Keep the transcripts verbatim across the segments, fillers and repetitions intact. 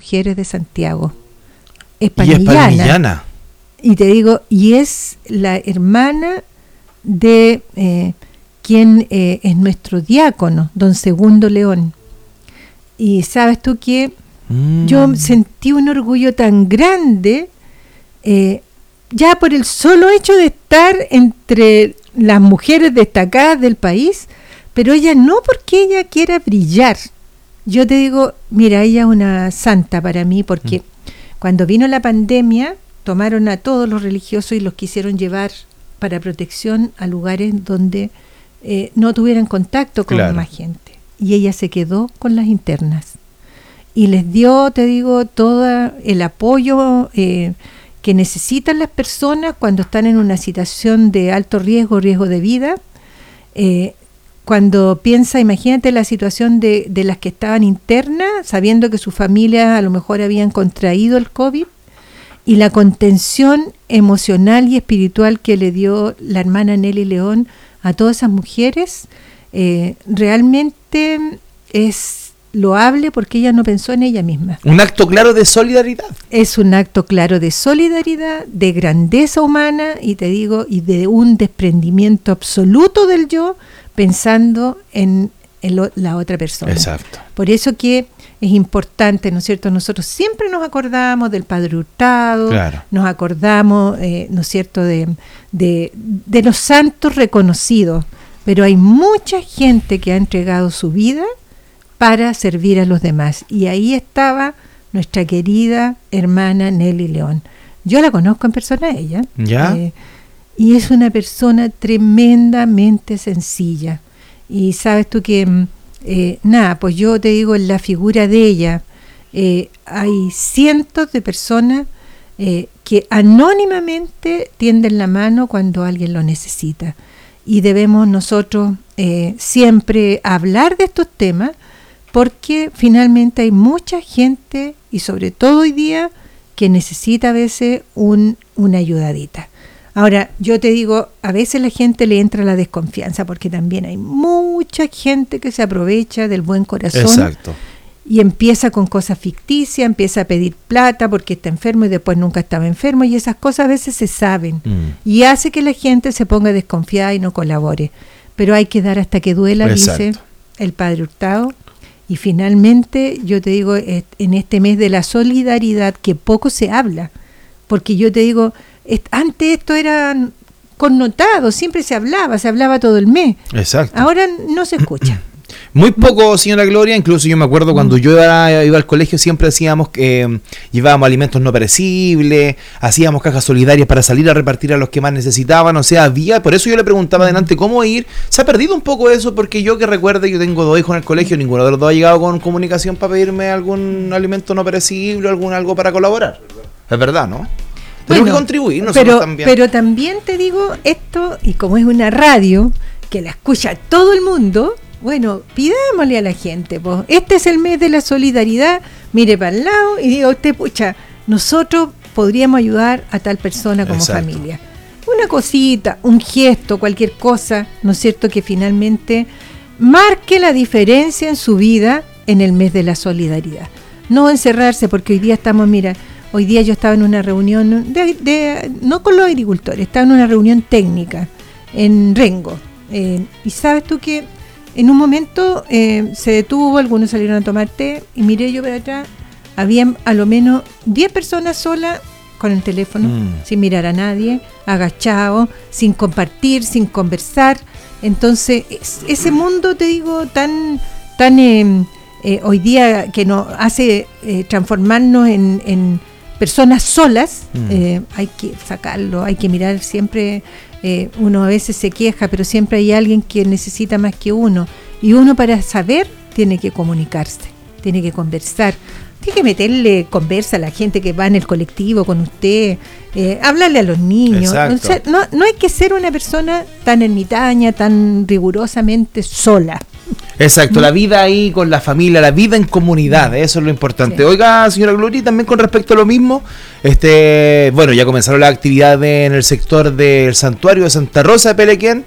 mujeres de Santiago. Es Y es palmillana. Y te digo, y es la hermana de eh, quien eh, es nuestro diácono, don Segundo León. Y sabes tú que mm. yo sentí un orgullo tan grande, eh, ya por el solo hecho de estar entre las mujeres destacadas del país, pero ella no porque ella quiera brillar. Yo te digo, mira, ella es una santa para mí, porque mm. cuando vino la pandemia, tomaron a todos los religiosos y los quisieron llevar para protección a lugares donde eh, no tuvieran contacto con claro. más gente. Y ella se quedó con las internas. Y les dio, te digo, todo el apoyo eh, que necesitan las personas cuando están en una situación de alto riesgo, riesgo de vida. Eh, cuando piensa, imagínate la situación de, de las que estaban internas, sabiendo que sus familias a lo mejor habían contraído el COVID, y la contención emocional y espiritual que le dio la hermana Nelly León a todas esas mujeres, eh, realmente es loable porque ella no pensó en ella misma. Un acto claro de solidaridad. Es un acto claro de solidaridad, de grandeza humana, y te digo, y de un desprendimiento absoluto del yo, pensando en, en lo, la otra persona. Exacto. Por eso que es importante, ¿no es cierto? Nosotros siempre nos acordamos del Padre Hurtado, claro. nos acordamos, eh, ¿no es cierto?, de, de, de los santos reconocidos, pero hay mucha gente que ha entregado su vida para servir a los demás. Y ahí estaba nuestra querida hermana Nelly León. Yo la conozco en persona a ella. ¿Ya? Eh, y es una persona tremendamente sencilla. Y sabes tú que... Eh, nada, pues yo te digo, en la figura de ella eh, hay cientos de personas eh, que anónimamente tienden la mano cuando alguien lo necesita, y debemos nosotros eh, siempre hablar de estos temas, porque finalmente hay mucha gente, y sobre todo hoy día, que necesita a veces un, una ayudadita. Ahora, yo te digo, a veces la gente le entra la desconfianza, porque también hay mucha gente que se aprovecha del buen corazón. Exacto. Y empieza con cosas ficticias, empieza a pedir plata porque está enfermo y después nunca estaba enfermo, y esas cosas a veces se saben, mm. y hace que la gente se ponga desconfiada y no colabore. Pero hay que dar hasta que duela, exacto. dice el Padre Hurtado. Y finalmente, yo te digo, en este mes de la solidaridad, que poco se habla, porque yo te digo... Antes esto era connotado, siempre se hablaba, se hablaba todo el mes. Exacto. Ahora no se escucha. Muy poco, señora Gloria. Incluso yo me acuerdo cuando yo iba, iba al colegio, siempre decíamos que eh, llevábamos alimentos no perecibles, hacíamos cajas solidarias para salir a repartir a los que más necesitaban. O sea, había, por eso yo le preguntaba adelante cómo ir. Se ha perdido un poco eso, porque yo que recuerde, yo tengo dos hijos en el colegio, ninguno de los dos ha llegado con comunicación para pedirme algún alimento no perecible, algún algo para colaborar. Es verdad, ¿no? Tenemos bueno, que contribuir nosotros pero, también. Pero también te digo esto, y como es una radio que la escucha todo el mundo, bueno, pidámosle a la gente, pues, este es el mes de la solidaridad, mire para el lado y diga usted, pucha, nosotros podríamos ayudar a tal persona como exacto. familia. Una cosita, un gesto, cualquier cosa, ¿no es cierto?, que finalmente marque la diferencia en su vida en el mes de la solidaridad. No encerrarse, porque hoy día estamos, mira... Hoy día yo estaba en una reunión, de, de, no con los agricultores, estaba en una reunión técnica en Rengo. Eh, y sabes tú que en un momento eh, se detuvo, algunos salieron a tomar té, y miré yo para atrás, habían a lo menos diez personas solas con el teléfono, mm. sin mirar a nadie, agachados, sin compartir, sin conversar. Entonces, es, ese mundo, te digo, tan, tan eh, eh, hoy día que nos hace eh, transformarnos en... en personas solas, mm. eh, hay que sacarlo, hay que mirar siempre, eh, uno a veces se queja, pero siempre hay alguien que necesita más que uno, y uno para saber tiene que comunicarse, tiene que conversar, tiene que meterle conversa a la gente que va en el colectivo con usted, eh, hablarle a los niños, o sea, no, no hay que ser una persona tan ermitaña, tan rigurosamente sola. Exacto, la vida ahí con la familia, la vida en comunidad, eso es lo importante. Sí. Oiga, señora Gloria, también con respecto a lo mismo, este, bueno, ya comenzaron las actividades en el sector del santuario de Santa Rosa de Pelequén,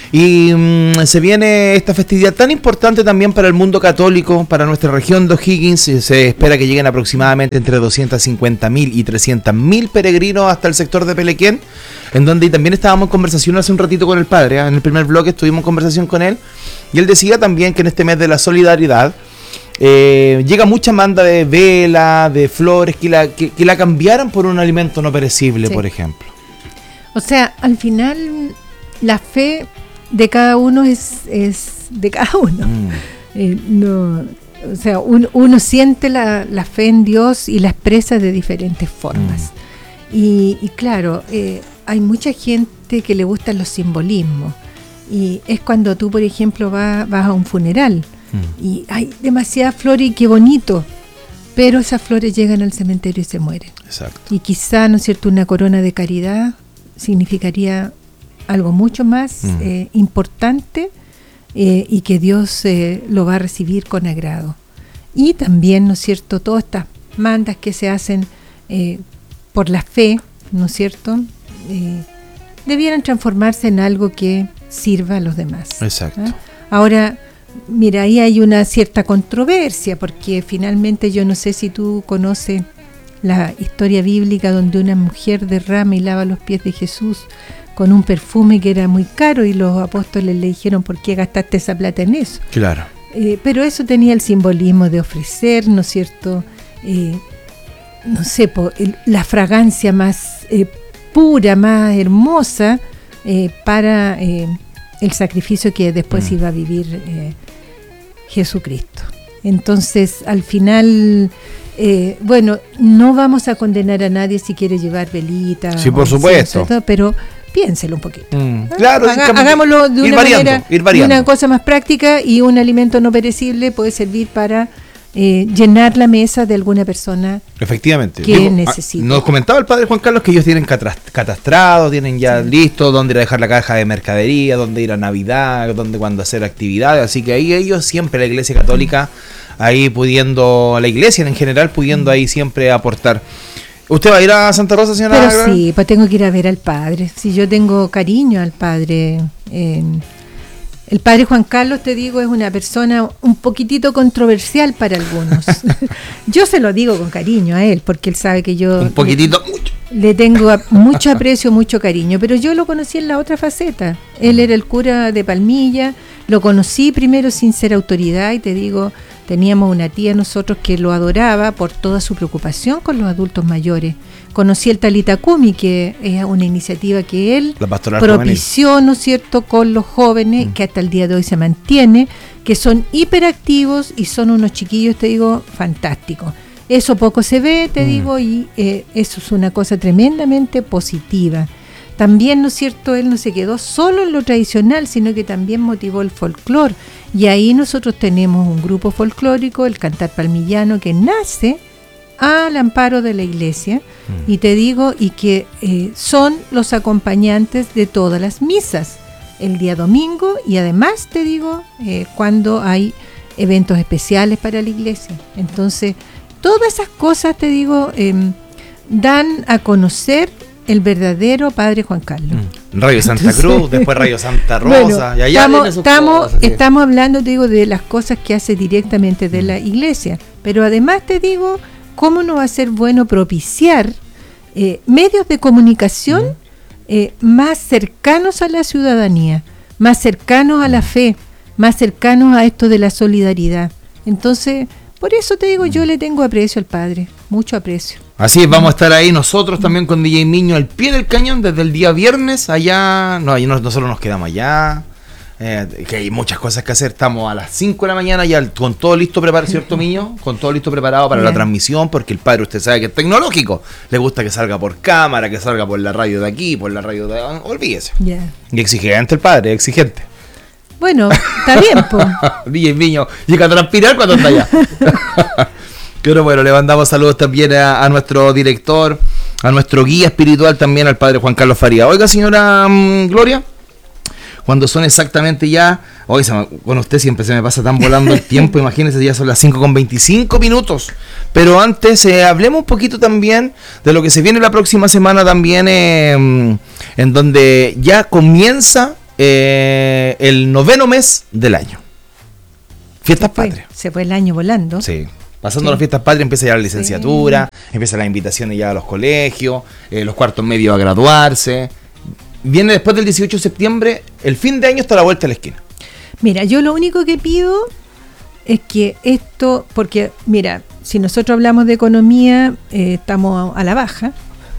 Y mmm, se viene esta festividad tan importante también para el mundo católico, para nuestra región de O'Higgins. Se espera que lleguen aproximadamente entre doscientos cincuenta mil y trescientos mil peregrinos hasta el sector de Pelequén, en donde también estábamos en conversación hace un ratito con el padre, ¿eh? En el primer bloque estuvimos en conversación con él, y él decía también que en este mes de la solidaridad eh, llega mucha manda de vela, de flores, que la, que, que la cambiaran por un alimento no perecible, sí. Por ejemplo. O sea, al final la fe de cada uno es, es de cada uno. Mm. Eh, no, o sea, un, uno siente la, la fe en Dios y la expresa de diferentes formas. Mm. Y, y claro, eh, hay mucha gente que le gustan los simbolismos. Y es cuando tú, por ejemplo, vas, vas a un funeral mm. y hay demasiadas flores y qué bonito. Pero esas flores llegan al cementerio y se mueren. Exacto. Y quizá, ¿no es cierto?, una corona de caridad significaría algo mucho más mm. eh, importante eh, y que Dios eh, lo va a recibir con agrado. Y también, ¿no es cierto?, todas estas mandas que se hacen eh, por la fe, ¿no es cierto?, eh, debieran transformarse en algo que sirva a los demás. Exacto. ¿Ah? Ahora, mira, ahí hay una cierta controversia, porque finalmente yo no sé si tú conoces la historia bíblica donde una mujer derrama y lava los pies de Jesús con un perfume que era muy caro y los apóstoles le dijeron, ¿por qué gastaste esa plata en eso? Claro. Eh, pero eso tenía el simbolismo de ofrecer, ¿no es cierto?, eh, no sé, po, el, la fragancia más eh, pura, más hermosa eh, para eh, el sacrificio que después mm. iba a vivir eh, Jesucristo. Entonces, al final... Eh, bueno, no vamos a condenar a nadie si quiere llevar velitas. Sí, por supuesto. Todo, pero piénselo un poquito. Mm, claro, Haga, hagámoslo de una variando, manera, ir variando. De una cosa más práctica, y un alimento no perecible puede servir para eh, llenar la mesa de alguna persona. Efectivamente. Que Digo, necesite. Nos comentaba el padre Juan Carlos que ellos tienen catastrado, tienen ya sí. listo dónde ir a dejar la caja de mercadería, dónde ir a Navidad, dónde cuándo hacer actividades. Así que ahí ellos siempre, la Iglesia Católica, ahí pudiendo, la iglesia en general, pudiendo ahí siempre aportar. ¿Usted va a ir a Santa Rosa, señora? Pero sí, pues tengo que ir a ver al padre. Si yo tengo cariño al padre. Eh, el padre Juan Carlos, te digo, es una persona un poquitito controversial para algunos. Yo se lo digo con cariño a él, porque él sabe que yo... Un poquitito, le, mucho. Le tengo mucho aprecio, mucho cariño, pero yo lo conocí en la otra faceta. Él era el cura de Palmilla, lo conocí primero sin ser autoridad, y te digo... Teníamos una tía nosotros que lo adoraba por toda su preocupación con los adultos mayores. Conocí el Talitacumi, que es una iniciativa que él propició, ¿no es cierto?, con los jóvenes, mm. que hasta el día de hoy se mantiene, que son hiperactivos y son unos chiquillos, te digo, fantásticos. Eso poco se ve, te mm. digo, y eh, eso es una cosa tremendamente positiva. También, ¿no es cierto?, él no se quedó solo en lo tradicional, sino que también motivó el folclore. Y ahí nosotros tenemos un grupo folclórico, el Cantar Palmillano, que nace al amparo de la iglesia, mm. y te digo, y que eh, son los acompañantes de todas las misas, el día domingo, y además, te digo, eh, cuando hay eventos especiales para la iglesia. Entonces, todas esas cosas, te digo, eh, dan a conocer el verdadero padre Juan Carlos. Mm. Radio Santa Entonces, Cruz, después Radio Santa Rosa, bueno, y allá estamos, estamos, cosas, estamos hablando, te digo, de las cosas que hace directamente de mm. la iglesia, pero además te digo, ¿cómo no va a ser bueno propiciar eh, medios de comunicación mm. eh, más cercanos a la ciudadanía, más cercanos a la fe, más cercanos a esto de la solidaridad? Entonces, por eso te digo, yo le tengo aprecio al padre, mucho aprecio. Así es, vamos a estar ahí nosotros también con D J Miño al pie del cañón desde el día viernes allá. No, nosotros nos quedamos allá, eh, que hay muchas cosas que hacer. Estamos a las cinco de la mañana ya con todo listo preparado, ¿cierto, Miño? Con todo listo preparado para yeah. la transmisión, porque el padre, usted sabe que es tecnológico. Le gusta que salga por cámara, que salga por la radio de aquí, por la radio de... Olvídese. Yeah. Y exigente el padre, exigente. Bueno, está bien, pues. D J Miño llega a transpirar cuando está allá. Pero bueno, le mandamos saludos también a, a nuestro director, a nuestro guía espiritual también, al padre Juan Carlos Faría. Oiga, señora um, Gloria, cuando son exactamente ya, hoy con usted siempre se me pasa tan volando el tiempo, imagínense, ya son las cinco con veinticinco minutos. Pero antes, eh, hablemos un poquito también de lo que se viene la próxima semana también, eh, en donde ya comienza eh, el noveno mes del año. Fiestas se fue, patrias. Se fue el año volando. Sí. Pasando Sí. las fiestas patrias empieza ya la licenciatura, Sí. empiezan las invitaciones ya a los colegios, eh, los cuartos medios a graduarse. Viene después del dieciocho de septiembre, el fin de año está a la vuelta de la esquina. Mira, yo lo único que pido es que esto, porque mira, si nosotros hablamos de economía, eh, estamos a, a la baja.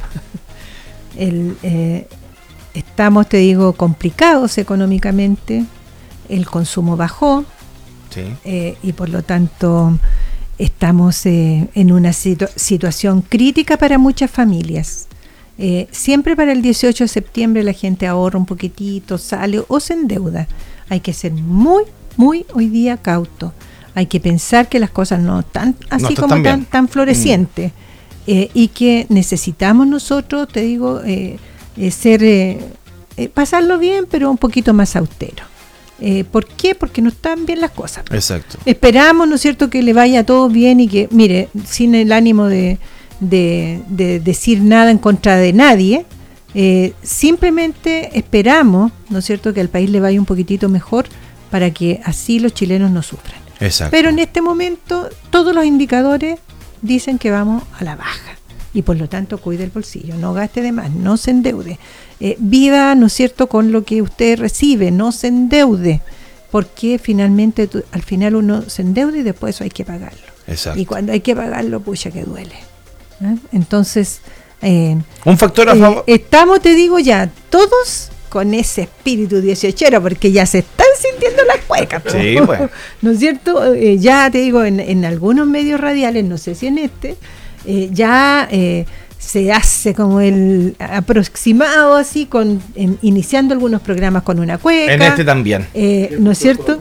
El, eh, estamos, te digo, complicados económicamente. El consumo bajó. Sí. Eh, y por lo tanto estamos eh, en una situ- situación crítica para muchas familias. Eh, siempre para el dieciocho de septiembre la gente ahorra un poquitito, sale o se endeuda. Hay que ser muy, muy hoy día cauto. Hay que pensar que las cosas no están así No están como tan tan, bien. tan florecientes. Mm. Eh, y que necesitamos nosotros, te digo, eh, eh, ser eh, eh, pasarlo bien, pero un poquito más austero. Eh, ¿Por qué? Porque no están bien las cosas. Exacto. Esperamos, ¿no es cierto?, que le vaya todo bien y que, mire, sin el ánimo de, de, de decir nada en contra de nadie, eh, simplemente esperamos, ¿no es cierto?, que al país le vaya un poquitito mejor para que así los chilenos no sufran. Exacto. Pero en este momento todos los indicadores dicen que vamos a la baja y por lo tanto cuide el bolsillo, no gaste de más, no se endeude. Eh, viva, ¿no es cierto?, con lo que usted recibe, no se endeude, porque finalmente tú, al final uno se endeuda y después eso hay que pagarlo. Exacto. Y cuando hay que pagarlo, pucha que duele. ¿Eh? Entonces, eh, Un factor a eh, favor. estamos, te digo ya, todos con ese espíritu dieciochero, porque ya se están sintiendo las cuecas. po. Sí, pues. ¿No es cierto? Eh, ya te digo, en, en algunos medios radiales, no sé si en este, eh, ya... Eh, se hace como el aproximado así, con en, iniciando algunos programas con una cueca. En este también. Eh, ¿No es cierto?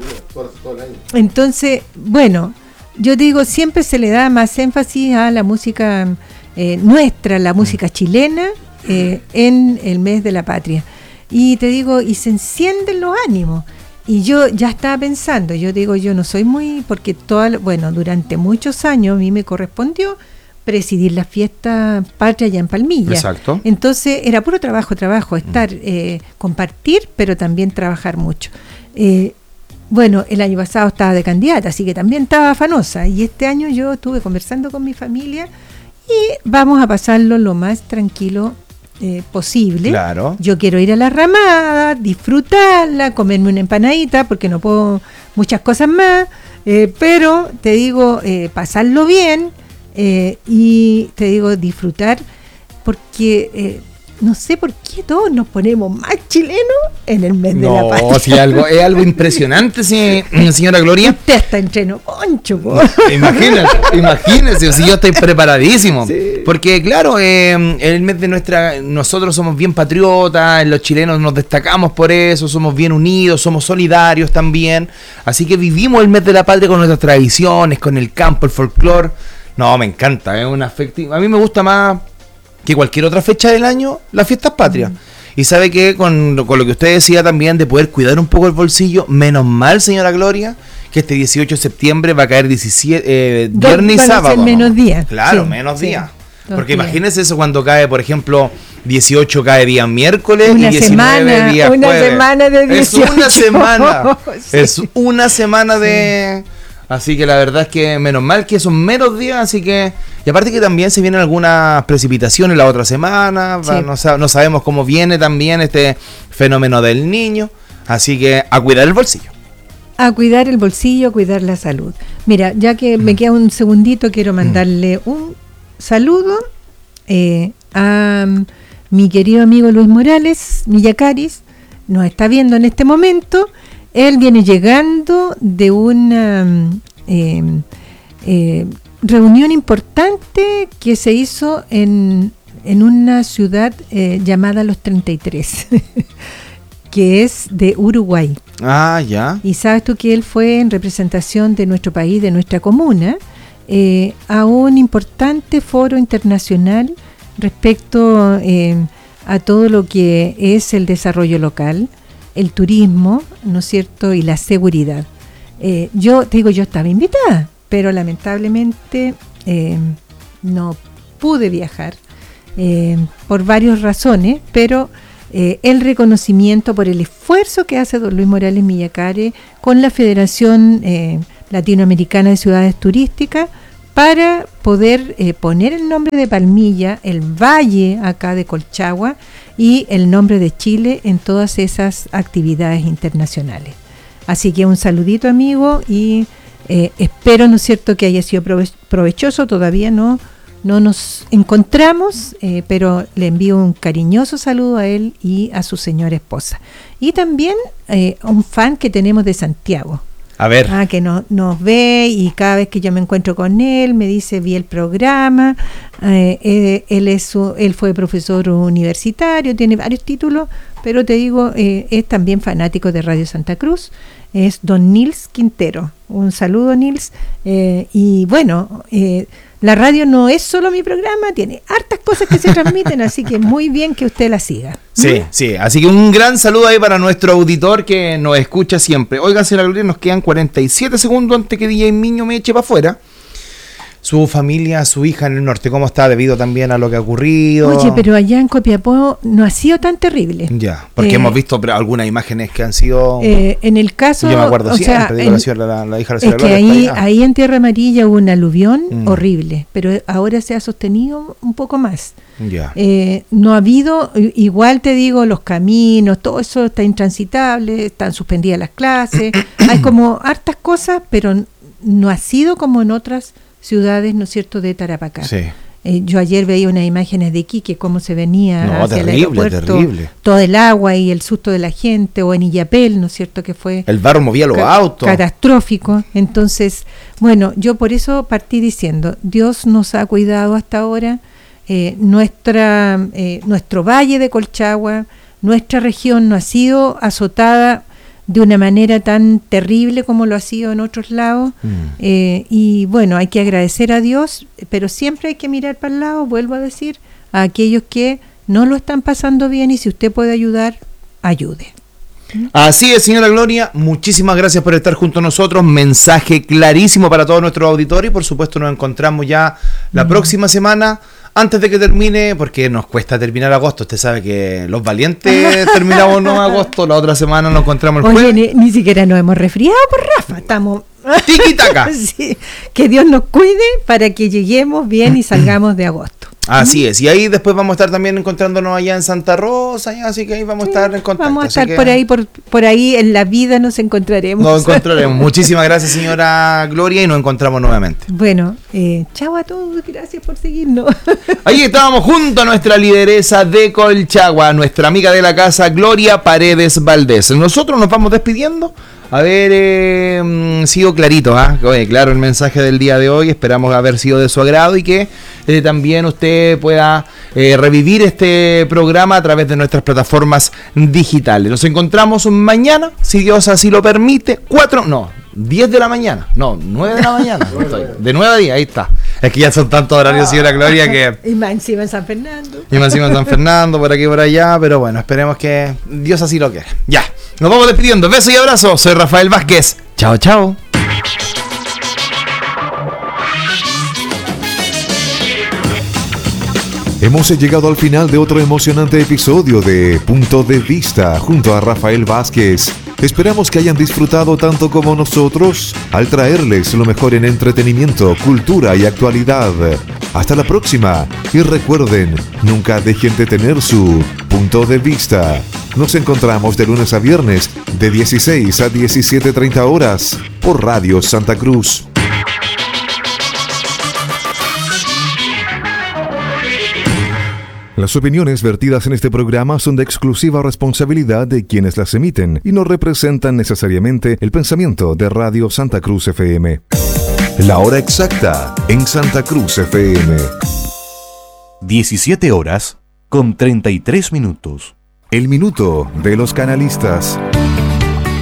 Entonces, bueno, yo digo, siempre se le da más énfasis a la música eh, nuestra, la música chilena, eh, en el mes de la patria. Y te digo, y se encienden los ánimos. Y yo ya estaba pensando, yo digo, yo no soy muy, porque toda, bueno, durante muchos años a mí me correspondió presidir la fiesta patria allá en Palmilla. Exacto. Entonces era puro trabajo, trabajo, estar, eh, compartir, pero también trabajar mucho. Eh, bueno, el año pasado estaba de candidata, así que también estaba afanosa. Y este año yo estuve conversando con mi familia y vamos a pasarlo lo más tranquilo eh, posible. Claro. Yo quiero ir a la ramada, disfrutarla, comerme una empanadita, porque no puedo muchas cosas más, eh, pero te digo, eh, pasarlo bien. Eh, y te digo, disfrutar, porque eh, no sé por qué todos nos ponemos más chilenos en el mes No, de la patria. sí, algo, es algo impresionante, sí, señora Gloria. Usted está entreno poncho, po. Imagínese, imagínese, si yo estoy preparadísimo. Sí. Porque claro, eh, en el mes de nuestra, nosotros somos bien patriotas, los chilenos nos destacamos por eso, somos bien unidos, somos solidarios también. Así que vivimos el mes de la patria con nuestras tradiciones, con el campo, el folclore. No, me encanta, es una afectiva. A mí me gusta más que cualquier otra fecha del año, las fiestas patrias. Mm. Y sabe que con, con lo que usted decía también de poder cuidar un poco el bolsillo, menos mal, señora Gloria, que este dieciocho de septiembre va a caer diecisiete, eh, viernes y sábado. Menos días. Claro, sí, menos sí, días. Dos Porque días. imagínese eso cuando cae, por ejemplo, dieciocho cae día miércoles una y diecinueve semana, días una jueves. semana de dieciocho. Es una semana. Sí. Es una semana de... Así que la verdad es que menos mal que son menos días, así que... Y aparte que también se vienen algunas precipitaciones la otra semana, Sí. no, sab- no sabemos cómo viene también este fenómeno del niño, así que a cuidar el bolsillo. A cuidar el bolsillo, a cuidar la salud. Mira, ya que me queda un segundito, quiero mandarle un saludo eh, a um, mi querido amigo Luis Morales, Millacaris, nos está viendo en este momento. Él viene llegando de una eh, eh, reunión importante que se hizo en, en una ciudad eh, llamada Los treinta y tres, que es de Uruguay. Ah, ya. Y sabes tú que él fue en representación de nuestro país, de nuestra comuna, eh, a un importante foro internacional respecto eh, a todo lo que es el desarrollo local, el turismo, ¿no es cierto?, y la seguridad. Eh, yo te digo, yo estaba invitada, pero lamentablemente eh, no pude viajar eh, por varias razones, pero eh, el reconocimiento por el esfuerzo que hace don Luis Morales Millacare con la Federación eh, Latinoamericana de Ciudades Turísticas para poder eh, poner el nombre de Palmilla, el valle acá de Colchagua y el nombre de Chile en todas esas actividades internacionales. Así que un saludito, amigo, y eh, espero, ¿no es cierto?, que haya sido prove- provechoso. Todavía no, no nos encontramos, eh, pero le envío un cariñoso saludo a él y a su señora esposa. Y también eh, a un fan que tenemos de Santiago. A ver. Ah, que no, nos ve y cada vez que yo me encuentro con él me dice, vi el programa, eh, eh, él, es su, él fue profesor universitario, tiene varios títulos, pero te digo, eh, es también fanático de Radio Santa Cruz, es don Nils Quintero. Un saludo, Nils. Eh, y bueno, eh, la radio no es solo mi programa, tiene hartas cosas que se transmiten, así que muy bien que usted la siga. Sí, sí, así que un gran saludo ahí para nuestro auditor que nos escucha siempre. Oigan, señora Gloria, nos quedan cuarenta y siete segundos antes que D J Miño me eche para afuera. Su familia, su hija en el norte, ¿cómo está debido también a lo que ha ocurrido? Oye, pero allá en Copiapó no ha sido tan terrible. Ya, porque eh, hemos visto algunas imágenes que han sido... Eh, en el caso... Yo me acuerdo o siempre, sea, digo, en, la, señora, la, la hija de la es señora que Gloria ahí, está allá. ahí en Tierra Amarilla hubo un aluvión Mm. horrible, pero ahora se ha sostenido un poco más. Ya. Eh, no ha habido, igual te digo, los caminos, todo eso está intransitable, están suspendidas las clases, hay como hartas cosas, pero no ha sido como en otras ciudades, ¿no es cierto?, de Tarapacá. Sí. Eh, yo ayer veía unas imágenes de Iquique, cómo se venía No, hacia terrible, el aeropuerto, terrible. todo el agua y el susto de la gente, o en Illapel, ¿no es cierto?, que fue El barro movía los ca- autos. catastrófico. Entonces, bueno, yo por eso partí diciendo, Dios nos ha cuidado hasta ahora, eh, nuestra, eh, nuestro valle de Colchagua, nuestra región no ha sido azotada de una manera tan terrible como lo ha sido en otros lados. Mm. Eh, y bueno, hay que agradecer a Dios, pero siempre hay que mirar para el lado, vuelvo a decir, a aquellos que no lo están pasando bien, y si usted puede ayudar, ayude. Así es, señora Gloria, muchísimas gracias por estar junto a nosotros, mensaje clarísimo para todos nuestros auditores y por supuesto nos encontramos ya la mm. próxima semana, antes de que termine, porque nos cuesta terminar agosto, usted sabe que los valientes terminamos no agosto, la otra semana nos encontramos el Oye, jueves. Ni, ni siquiera nos hemos resfriado por Rafa, estamos... Tiki-taka. Sí, que Dios nos cuide para que lleguemos bien y salgamos de agosto. Así es, y ahí después vamos a estar también encontrándonos allá en Santa Rosa, ya, así que ahí vamos a estar en contacto. Vamos a estar que... por ahí, por, por ahí en la vida nos encontraremos. Nos encontraremos. Muchísimas gracias, señora Gloria, y nos encontramos nuevamente. Bueno, eh, chao a todos, gracias por seguirnos. Ahí estábamos junto a nuestra lideresa de Colchagua, nuestra amiga de la casa, Gloria Paredes Valdés. Nosotros nos vamos despidiendo. Haber eh, sido clarito, ¿ah? Oye, claro, el mensaje del día de hoy, esperamos haber sido de su agrado y que eh, también usted pueda eh, revivir este programa a través de nuestras plataformas digitales. Nos encontramos mañana, si Dios así lo permite, cuatro, no, diez de la mañana, no, nueve de la mañana, de nueve a diez, ahí está. Es que ya son tantos horarios, señora Gloria, que... Y más encima en San Fernando. Y más encima en San Fernando, por aquí y por allá, pero bueno, esperemos que Dios así lo quiera. Ya. Nos vamos despidiendo. Besos y abrazos. Soy Rafael Vázquez. Chao, chao. Hemos llegado al final de otro emocionante episodio de Punto de Vista junto a Rafael Vázquez. Esperamos que hayan disfrutado tanto como nosotros al traerles lo mejor en entretenimiento, cultura y actualidad. Hasta la próxima y recuerden, nunca dejen de tener su punto de vista. Nos encontramos de lunes a viernes de dieciséis a diecisiete treinta horas por Radio Santa Cruz. Las opiniones vertidas en este programa son de exclusiva responsabilidad de quienes las emiten y no representan necesariamente el pensamiento de Radio Santa Cruz F M. La hora exacta en Santa Cruz F M. diecisiete horas con treinta y tres minutos. El minuto de los canalistas.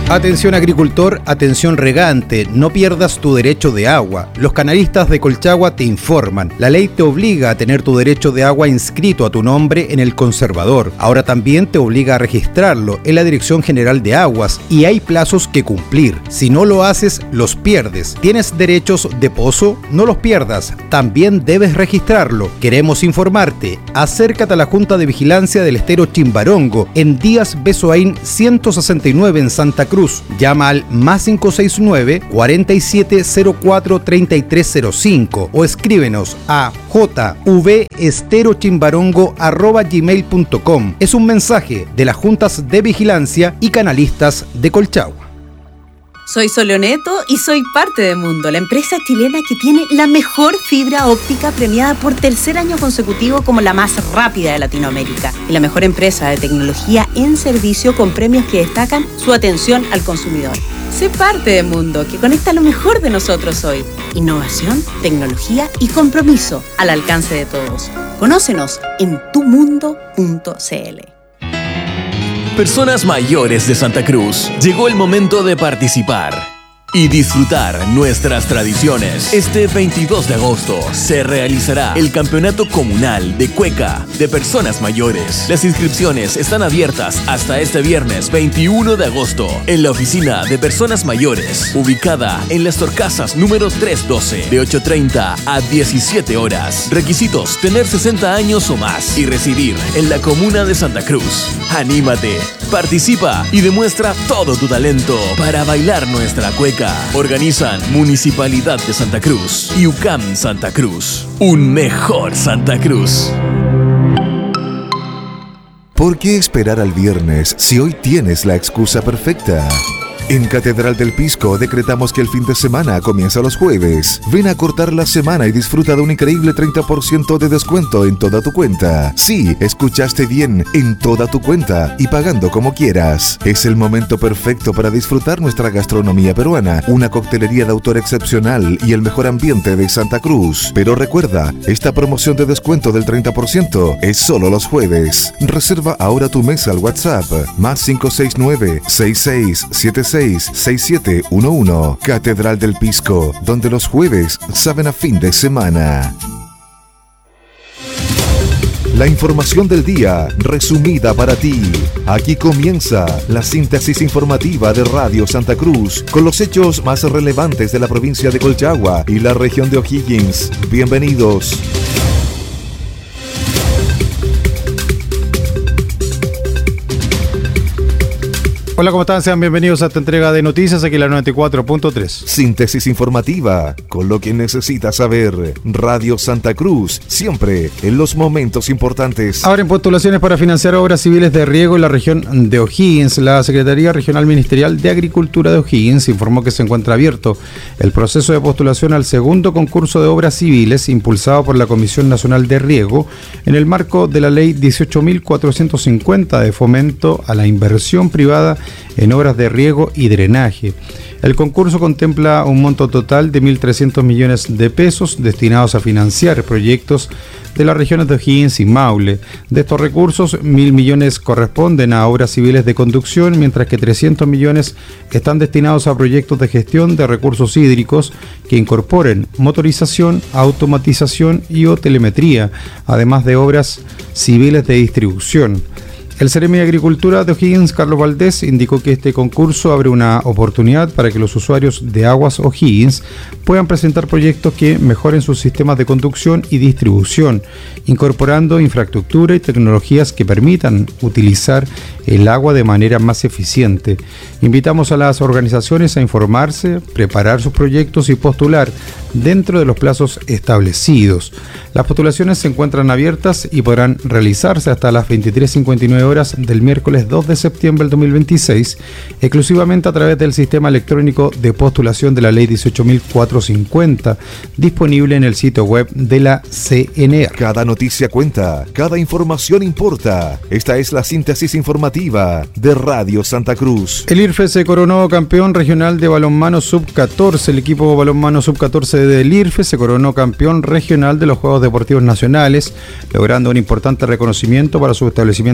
Atención agricultor, atención regante, no pierdas tu derecho de agua. Los canalistas de Colchagua te informan. La ley te obliga a tener tu derecho de agua inscrito a tu nombre en el conservador. Ahora también te obliga a registrarlo en la Dirección General de Aguas y hay plazos que cumplir. Si no lo haces, los pierdes. ¿Tienes derechos de pozo? No los pierdas. También debes registrarlo. Queremos informarte. Acércate a la Junta de Vigilancia del Estero Chimbarongo en Díaz Besoaín ciento sesenta y nueve en Santa Cruz. Llama al más cinco seis nueve, cuarenta y siete cero cuatro, treinta y tres cero cinco o escríbenos a jvesterochimbarongo arroba gmail punto com. Es un mensaje de las Juntas de Vigilancia y Canalistas de Colchagua. Soy Soleoneto y soy parte de Mundo, la empresa chilena que tiene la mejor fibra óptica premiada por tercer año consecutivo como la más rápida de Latinoamérica y la mejor empresa de tecnología en servicio con premios que destacan su atención al consumidor. Sé parte de Mundo, que conecta lo mejor de nosotros hoy. Innovación, tecnología y compromiso al alcance de todos. Conócenos en tu mundo punto c l. Personas mayores de Santa Cruz, llegó el momento de participar y disfrutar nuestras tradiciones. Este veintidós de agosto se realizará el Campeonato Comunal de Cueca de Personas Mayores. Las inscripciones están abiertas hasta este viernes veintiuno de agosto en la Oficina de Personas Mayores, ubicada en Las Torcasas número trescientos doce, de ocho treinta a diecisiete horas. Requisitos: tener sesenta años o más y residir en la comuna de Santa Cruz. Anímate, participa y demuestra todo tu talento para bailar nuestra cueca. Organizan Municipalidad de Santa Cruz y U C A M Santa Cruz. Un mejor Santa Cruz. ¿Por qué esperar al viernes si hoy tienes la excusa perfecta? En Catedral del Pisco decretamos que el fin de semana comienza los jueves. Ven a cortar la semana y disfruta de un increíble treinta por ciento de descuento en toda tu cuenta. Sí, escuchaste bien, en toda tu cuenta y pagando como quieras. Es el momento perfecto para disfrutar nuestra gastronomía peruana, una coctelería de autor excepcional y el mejor ambiente de Santa Cruz. Pero recuerda, esta promoción de descuento del treinta por ciento es solo los jueves. Reserva ahora tu mesa al WhatsApp más cinco seis nueve, seis seis siete seis, seis siete uno uno. Catedral del Pisco, donde los jueves saben a fin de semana. La información del día resumida para ti. Aquí comienza la síntesis informativa de Radio Santa Cruz con los hechos más relevantes de la provincia de Colchagua y la región de O'Higgins. Bienvenidos. Hola, ¿cómo están? Sean bienvenidos a esta entrega de noticias aquí en la noventa y cuatro punto tres. Síntesis informativa, con lo que necesitas saber. Radio Santa Cruz, siempre en los momentos importantes. Abren postulaciones para financiar obras civiles de riego en la región de O'Higgins. La Secretaría Regional Ministerial de Agricultura de O'Higgins informó que se encuentra abierto el proceso de postulación al segundo concurso de obras civiles impulsado por la Comisión Nacional de Riego en el marco de la Ley dieciocho mil cuatrocientos cincuenta de fomento a la inversión privada en obras de riego y drenaje. El concurso contempla un monto total de mil trescientos millones de pesos destinados a financiar proyectos de las regiones de O'Higgins y Maule. De estos recursos, mil millones corresponden a obras civiles de conducción, mientras que trescientos millones están destinados a proyectos de gestión de recursos hídricos que incorporen motorización, automatización y o telemetría, además de obras civiles de distribución. El Seremi de Agricultura de O'Higgins, Carlos Valdés, indicó que este concurso abre una oportunidad para que los usuarios de Aguas O'Higgins puedan presentar proyectos que mejoren sus sistemas de conducción y distribución, incorporando infraestructura y tecnologías que permitan utilizar el agua de manera más eficiente. Invitamos a las organizaciones a informarse, preparar sus proyectos y postular dentro de los plazos establecidos. Las postulaciones se encuentran abiertas y podrán realizarse hasta las veintitrés cincuenta y nueve horas del miércoles dos de septiembre del dos mil veintiséis, exclusivamente a través del sistema electrónico de postulación de la Ley dieciocho mil cuatrocientos cincuenta, disponible en el sitio web de la C N R. Cada noticia cuenta, cada información importa. Esta es la síntesis informativa de Radio Santa Cruz. El I R F E se coronó campeón regional de balonmano sub catorce. El equipo balonmano sub catorce del I R F E se coronó campeón regional de los Juegos Deportivos Nacionales, logrando un importante reconocimiento para su establecimiento educacional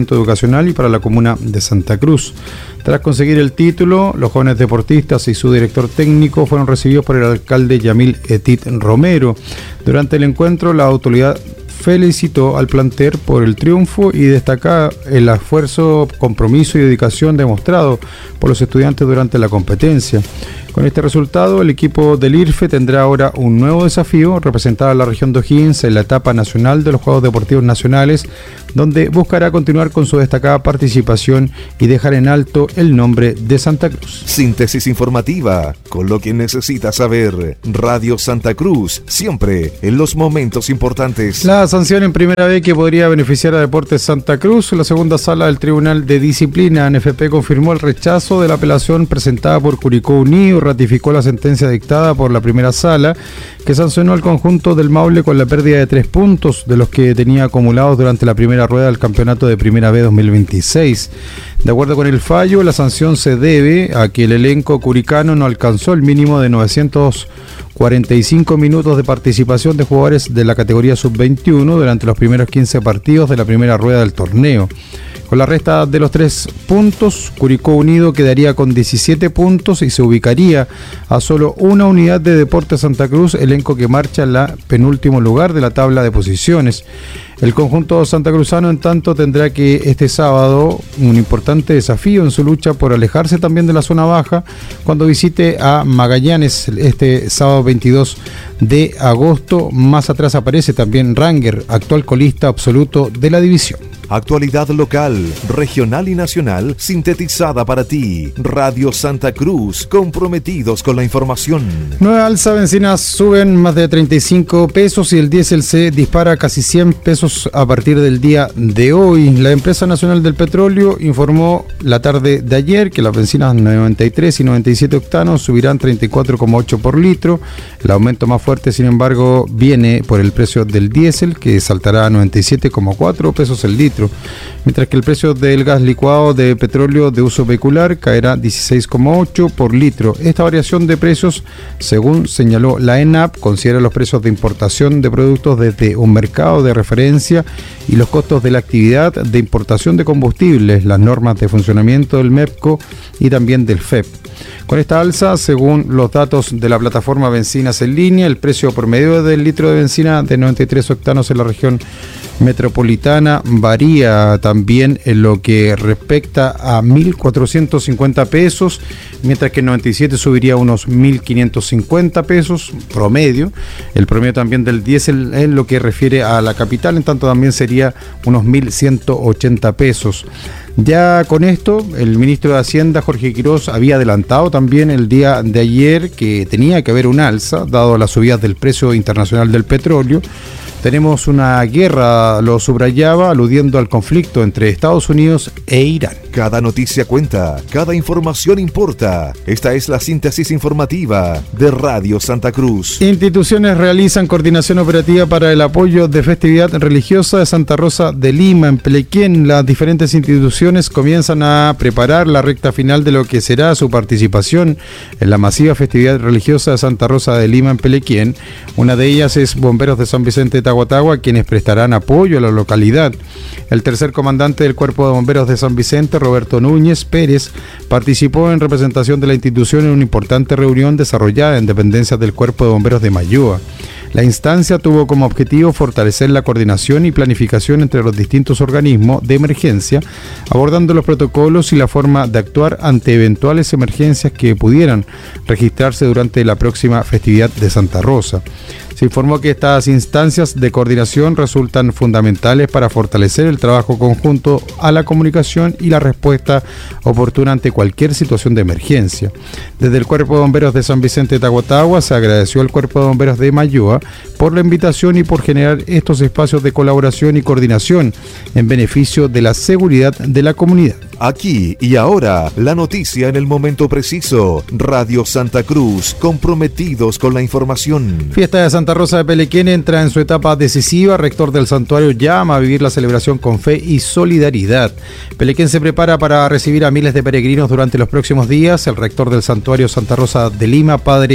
nacional y para la comuna de Santa Cruz. Tras conseguir el título, los jóvenes deportistas y su director técnico fueron recibidos por el alcalde Yamil Etit Romero. Durante el encuentro, la autoridad felicitó al plantel por el triunfo y destacó el esfuerzo, compromiso y dedicación demostrado por los estudiantes durante la competencia. Con este resultado, el equipo del I R F E tendrá ahora un nuevo desafío, representar a la región de O'Higgins en la etapa nacional de los Juegos Deportivos Nacionales, donde buscará continuar con su destacada participación y dejar en alto el nombre de Santa Cruz. Síntesis informativa, con lo que necesitas saber. Radio Santa Cruz, siempre en los momentos importantes. La sanción en primera vez que podría beneficiar a Deportes Santa Cruz. La segunda sala del Tribunal de Disciplina N F P confirmó el rechazo de la apelación presentada por Curicó Unido, ratificó la sentencia dictada por la primera sala, que sancionó al conjunto del Maule con la pérdida de tres puntos de los que tenía acumulados durante la primera rueda del campeonato de Primera B dos mil veintiséis. De acuerdo con el fallo, la sanción se debe a que el elenco curicano no alcanzó el mínimo de novecientos cuarenta y cinco minutos de participación de jugadores de la categoría sub veintiuno durante los primeros quince partidos de la primera rueda del torneo. Con la resta de los tres puntos, Curicó Unido quedaría con diecisiete puntos y se ubicaría a solo una unidad de Deportes Santa Cruz, elenco que marcha en la penúltimo lugar de la tabla de posiciones. El conjunto santacruzano, en tanto, tendrá que este sábado un importante desafío en su lucha por alejarse también de la zona baja cuando visite a Magallanes este sábado veintidós de agosto. Más atrás aparece también Ranger, actual colista absoluto de la división. Actualidad local, regional y nacional, sintetizada para ti. Radio Santa Cruz, comprometidos con la información. Nueva alza, bencinas suben más de treinta y cinco pesos y el diésel se dispara casi cien pesos a partir del día de hoy. La empresa nacional del petróleo informó la tarde de ayer que las bencinas noventa y tres y noventa y siete octanos subirán treinta y cuatro coma ocho por litro. El aumento más fuerte, sin embargo, viene por el precio del diésel, que saltará a noventa y siete coma cuatro pesos el litro, mientras que el precio del gas licuado de petróleo de uso vehicular caerá dieciséis coma ocho por litro. Esta variación de precios, según señaló la ENAP, considera los precios de importación de productos desde un mercado de referencia y los costos de la actividad de importación de combustibles, las normas de funcionamiento del MEPCO y también del F E P. Con esta alza, según los datos de la plataforma Bencinas en Línea, el precio promedio del litro de benzina de noventa y tres octanos en la región metropolitana varía también en lo que respecta a mil cuatrocientos cincuenta pesos, mientras que el noventa y siete subiría a unos mil quinientos cincuenta pesos promedio. El promedio también del diésel en lo que refiere a la capital, en tanto también sería unos mil ciento ochenta pesos. Ya con esto, el ministro de Hacienda, Jorge Quirós, había adelantado también el día de ayer que tenía que haber un alza, dado las subidas del precio internacional del petróleo. Tenemos una guerra, lo subrayaba, aludiendo al conflicto entre Estados Unidos e Irán. Cada noticia cuenta, cada información importa. Esta es la síntesis informativa de Radio Santa Cruz. Instituciones realizan coordinación operativa para el apoyo de festividad religiosa de Santa Rosa de Lima. En Pelequén, las diferentes instituciones comienzan a preparar la recta final de lo que será su participación en la masiva festividad religiosa de Santa Rosa de Lima en Pelequén. Una de ellas es Bomberos de San Vicente de Tahuatahua, quienes prestarán apoyo a la localidad. El tercer comandante del Cuerpo de Bomberos de San Vicente, Roberto Núñez Pérez, participó en representación de la institución en una importante reunión desarrollada en dependencias del Cuerpo de Bomberos de Mayúa. La instancia tuvo como objetivo fortalecer la coordinación y planificación entre los distintos organismos de emergencia, abordando los protocolos y la forma de actuar ante eventuales emergencias que pudieran registrarse durante la próxima festividad de Santa Rosa. Se informó que estas instancias de coordinación resultan fundamentales para fortalecer el trabajo conjunto a la comunicación y la respuesta oportuna ante cualquier situación de emergencia. Desde el Cuerpo de Bomberos de San Vicente de Tahuatahua se agradeció al Cuerpo de Bomberos de Mayúa por la invitación y por generar estos espacios de colaboración y coordinación en beneficio de la seguridad de la comunidad. Aquí y ahora, la noticia en el momento preciso. Radio Santa Cruz, comprometidos con la información. Fiesta de Santa Rosa de Pelequén entra en su etapa decisiva. Rector del santuario llama a vivir la celebración con fe y solidaridad. Pelequén se prepara para recibir a miles de peregrinos durante los próximos días. El rector del santuario Santa Rosa de Lima, padre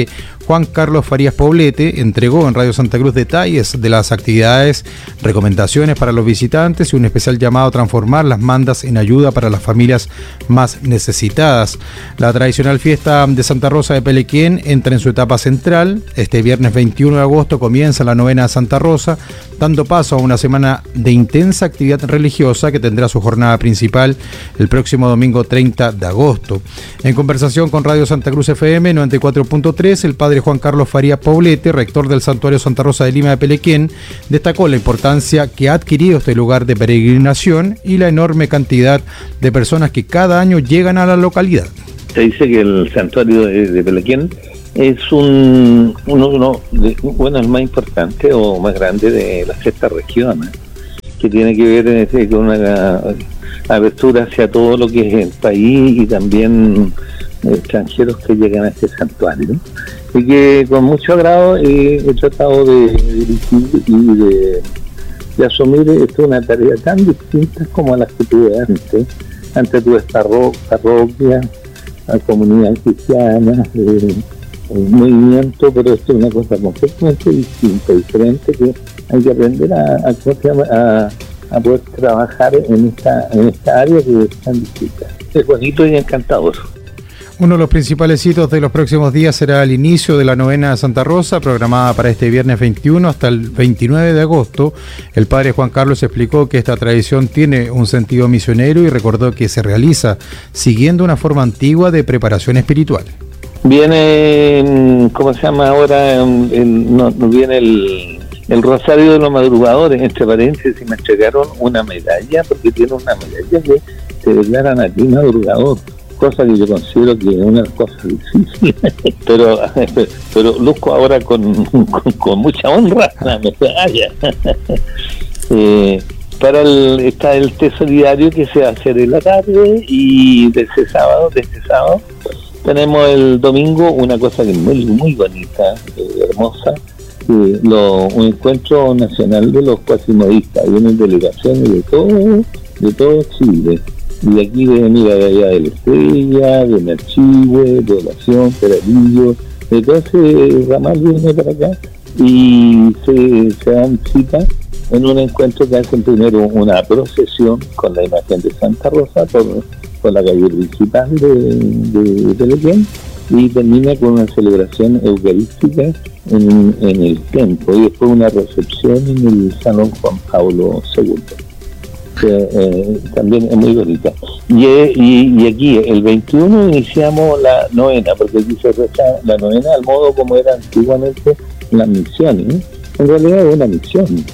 Juan Carlos Farías Poblete entregó en Radio Santa Cruz detalles de las actividades, recomendaciones para los visitantes y un especial llamado a transformar las mandas en ayuda para las familias más necesitadas. La tradicional fiesta de Santa Rosa de Pelequén entra en su etapa central. Este viernes veintiuno de agosto comienza la novena de Santa Rosa, dando paso a una semana de intensa actividad religiosa que tendrá su jornada principal el próximo domingo treinta de agosto. En conversación con Radio Santa Cruz F M noventa y cuatro punto tres, el padre Juan Carlos Farías Poblete, rector del Santuario Santa Rosa de Lima de Pelequén, destacó la importancia que ha adquirido este lugar de peregrinación y la enorme cantidad de personas que cada año llegan a la localidad. Se dice que el santuario de, de Pelequén es un uno, uno de, bueno, el más importante o más grande de la sexta región, ¿eh? Que tiene que ver eh, con una abertura hacia todo lo que es el país y también eh, extranjeros que llegan a este santuario, ¿no? Y que con mucho agrado eh, he tratado de dirigir y de, de asumir esto, una tarea tan distinta como a las que tuve antes. Antes tuve esta parroquia, la comunidad cristiana, eh, el movimiento, pero esto es una cosa completamente distinta, diferente, que hay que aprender a, a, a, a poder trabajar en esta, en esta área que es tan distinta. Es bonito y encantador. Uno de los principales hitos de los próximos días será el inicio de la novena de Santa Rosa, programada para este viernes veintiuno hasta el veintinueve de agosto. El padre Juan Carlos explicó que esta tradición tiene un sentido misionero y recordó que se realiza siguiendo una forma antigua de preparación espiritual. Viene, ¿cómo se llama ahora? El, no, viene el, el Rosario de los Madrugadores. Entre paréntesis, me entregaron una medalla, porque tiene una medalla que te declaran aquí madrugador, cosa que yo considero que es una cosa difícil, pero pero luzco ahora con, con, con mucha honra la medalla. eh, para el, está el té solidario que se va a hacer en la tarde, y de este sábado, de este sábado, tenemos el domingo una cosa que es muy, muy bonita, eh, hermosa, eh, lo, un encuentro nacional de los cuasimodistas. Vienen delegaciones de todo, de todo Chile. Y de aquí de, mira, de allá de La Estrella, de Merchihue, de Oración, Peralillo, de todo ese ramal viene para acá y se, se dan cita en un encuentro que hacen primero una procesión con la imagen de Santa Rosa por, por la calle principal de, de, de Pelequén, y termina con una celebración eucarística en, en el templo y después una recepción en el Salón Juan Pablo segundo. Que, eh, también es muy bonita. Y, y, y aquí el veintiuno iniciamos la novena, porque aquí se reza la novena al modo como era antiguamente las misiones, ¿eh? En realidad es una misión que,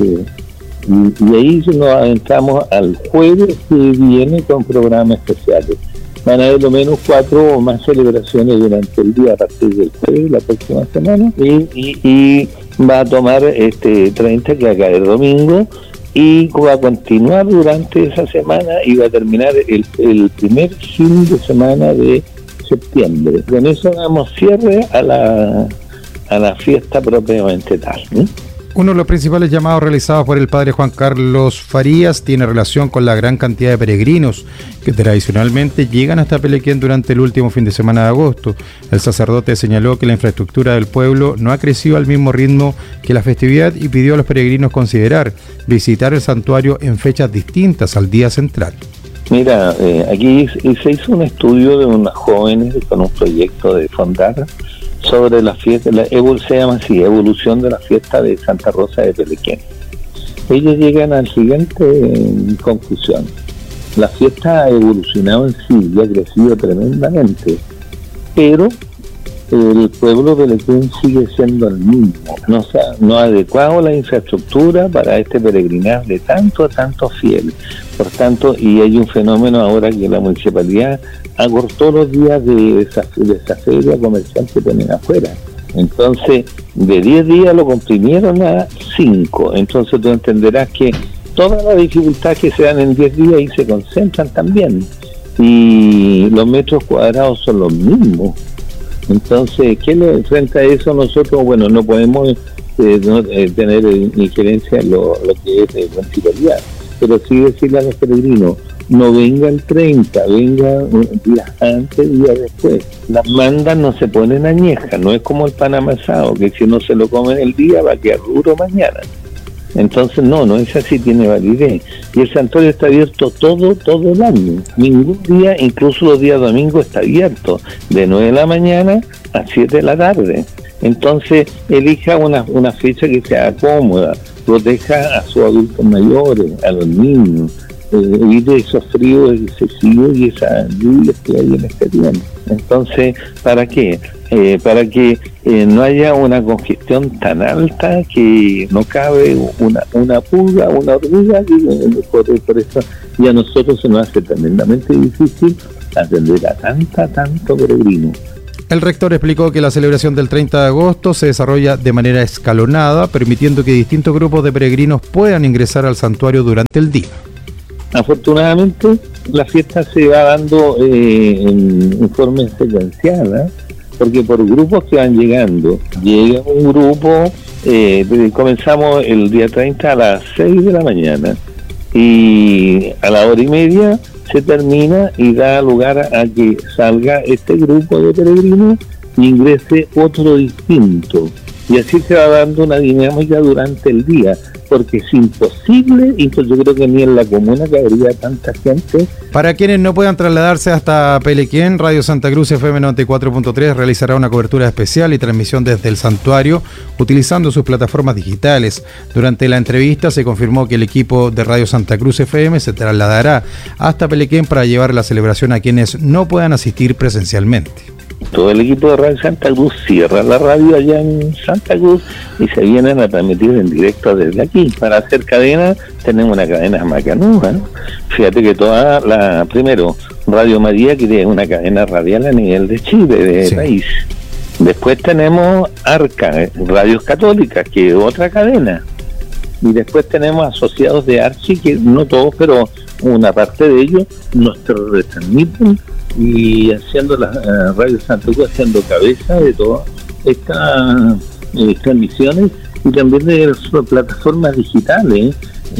y, y ahí nos adentramos al jueves, que viene con programas especiales. Van a haber lo menos cuatro o más celebraciones durante el día a partir del jueves, la próxima semana, y, y, y va a tomar este treinta, que va a caer domingo, y va a continuar durante esa semana y va a terminar el, el primer fin de semana de septiembre. Con eso damos cierre a la, a la fiesta propiamente tal, ¿eh? Uno de los principales llamados realizados por el padre Juan Carlos Farías tiene relación con la gran cantidad de peregrinos que tradicionalmente llegan hasta Pelequén durante el último fin de semana de agosto. El sacerdote señaló que la infraestructura del pueblo no ha crecido al mismo ritmo que la festividad y pidió a los peregrinos considerar visitar el santuario en fechas distintas al día central. Mira, eh, aquí se hizo un estudio de unas jóvenes con un proyecto de fondar sobre la fiesta, la evol, se llama así, evolución de la fiesta de Santa Rosa de Pelequén. Ellos llegan a la siguiente eh, conclusión: la fiesta ha evolucionado en sí y ha crecido tremendamente, pero el pueblo de Pelequén sigue siendo el mismo. No, se ha, no ha adecuado la infraestructura para este peregrinar de tanto a tanto fieles. Por tanto, y hay un fenómeno ahora que la municipalidad acortó los días de esa, de esa feria comercial que ponen afuera. Entonces, de diez días lo comprimieron a cinco. Entonces tú entenderás que todas las dificultades que se dan en diez días ahí se concentran también. Y los metros cuadrados son los mismos. Entonces, ¿qué le frente a eso nosotros? Bueno, no podemos eh, no, eh, tener injerencia en lo, lo que es de municipalidad. pero sí decirle a los peregrinos, no venga el treinta, venga días antes, días después. Las mandas no se ponen añejas, no es como el pan amasado, que si no se lo comen el día va a quedar duro mañana. Entonces no, no es así, tiene validez. Y el santuario está abierto todo, todo el año. Ningún día, incluso los días domingos, está abierto, de nueve de la mañana a siete de la tarde. Entonces elija una, una fecha que sea cómoda, proteja a sus adultos mayores, a los niños, eh, evite esos fríos excesivos y esas lluvias que hay en este tiempo. Entonces, ¿para qué? Eh, para que eh, no haya una congestión tan alta que no cabe una una pulga, una hormiga, y por, por eso y a nosotros se nos hace tremendamente difícil atender a tanta, tanto peregrino. El rector explicó que la celebración del treinta de agosto se desarrolla de manera escalonada, permitiendo que distintos grupos de peregrinos puedan ingresar al santuario durante el día. Afortunadamente, la fiesta se va dando eh, en, en forma secuencial, ¿eh? Porque por grupos que van llegando, llega un grupo, eh, comenzamos el día treinta a las seis de la mañana y a la hora y media se termina y da lugar a, a que salga este grupo de peregrinos y ingrese otro distinto. Y así se va dando una dinámica durante el día, porque es imposible, y pues yo creo que ni en la comuna cabría tanta gente. Para quienes no puedan trasladarse hasta Pelequén, Radio Santa Cruz F M noventa y cuatro punto tres realizará una cobertura especial y transmisión desde el santuario utilizando sus plataformas digitales. Durante la entrevista se confirmó que el equipo de Radio Santa Cruz F M se trasladará hasta Pelequén para llevar la celebración a quienes no puedan asistir presencialmente. Todo el equipo de Radio Santa Cruz cierra la radio allá en Santa Cruz y se vienen a transmitir en directo desde aquí. Para hacer cadena, tenemos una cadena macanuda, ¿no? Fíjate que toda la, primero, Radio María, que tiene una cadena radial a nivel de Chile, de sí. país. Después tenemos Arca, Radios Católicas, que es otra cadena. Y después tenemos asociados de Archi, que no todos, pero una parte de ellos nos retransmiten y haciendo las uh, Radio Santa Cruz, haciendo cabeza de todas estas eh, transmisiones y también de las plataformas digitales,